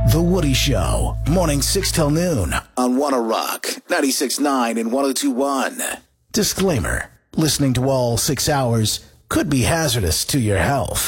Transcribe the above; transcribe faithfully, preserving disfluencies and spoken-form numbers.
The Woody Show, morning six till noon on Wanna Rock, ninety-six point nine and one oh two point one. Disclaimer, listening to all six hours could be hazardous to your health.